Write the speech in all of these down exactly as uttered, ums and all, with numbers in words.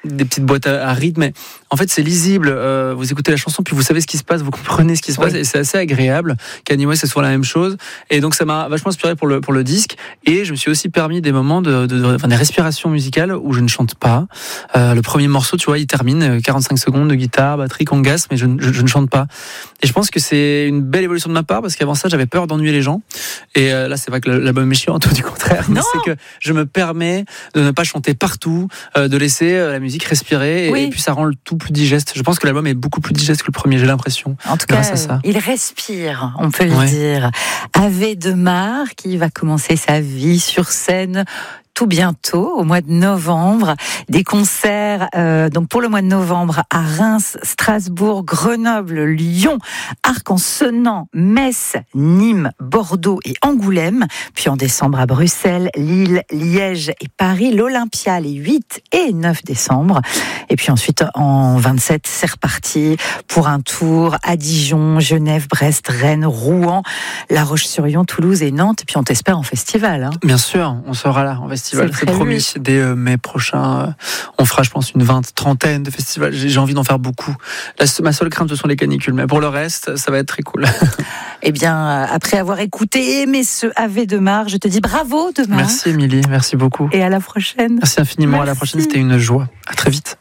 des petites boîtes à, à rythme. Mais en fait, c'est lisible. Euh, vous écoutez la chanson, puis vous savez ce qui se passe, vous comprenez ce qui se passe, oui. Et c'est assez agréable. Kanye West, c'est souvent la même chose. Et donc, ça m'a vachement inspiré pour le pour le disque. Et je me suis aussi permis des moments de, de, de enfin, des respirations musicales où je ne chante pas. Euh, le premier morceau, tu vois, il termine quarante-cinq secondes de guitare, batterie, congas, mais je, je, je ne chante pas. Et je pense que c'est une belle évolution de ma part parce qu'avant ça, j'avais peur d'ennuyer les gens. Et euh, là, c'est pas que l'album est chiant, tout du contraire. Mais c'est que je me permets de ne pas chanter partout, euh, de laisser euh, la musique respirer, et, oui. et puis ça rend le tout plus digeste. Je pense que l'album est beaucoup plus digeste que le premier, j'ai l'impression. En tout cas, ça. Il respire, on peut ouais. le dire. Ave de Mar, qui va commencer sa vie sur scène tout bientôt, au mois de novembre, des concerts euh, donc pour le mois de novembre à Reims, Strasbourg, Grenoble, Lyon, Arc-en-Senans, Metz, Nîmes, Bordeaux et Angoulême. Puis en décembre à Bruxelles, Lille, Liège et Paris, l'Olympia les huit et neuf décembre. Et puis ensuite en vingt-sept, c'est reparti pour un tour à Dijon, Genève, Brest, Rennes, Rouen, La Roche-sur-Yon, Toulouse et Nantes. Et puis on t'espère en festival. Hein. Bien sûr, on sera là en festival. C'est, c'est promis, dès euh, mai prochain, euh, on fera, je pense, une vingt, trentaine de festivals. J'ai, j'ai envie d'en faire beaucoup. La, ma seule crainte, ce sont les canicules, mais pour le reste, ça va être très cool. Eh bien, après avoir écouté et aimé ce Ave de Mar, je te dis bravo de Mar. Merci Émilie, merci beaucoup. Et à la prochaine. Merci infiniment, merci. À la prochaine, c'était une joie. À très vite.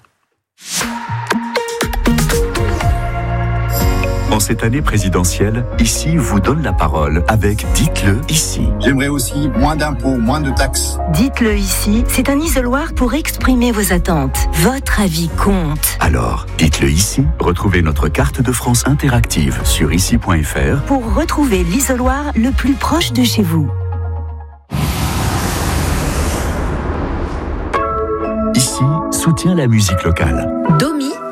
En cette année présidentielle, Ici vous donne la parole avec Dites-le ici. J'aimerais aussi moins d'impôts, moins de taxes. Dites-le ici, c'est un isoloir pour exprimer vos attentes. Votre avis compte. Alors, dites-le ici. Retrouvez notre carte de France interactive sur ici point f r pour retrouver l'isoloir le plus proche de chez vous. Ici soutient la musique locale. Domi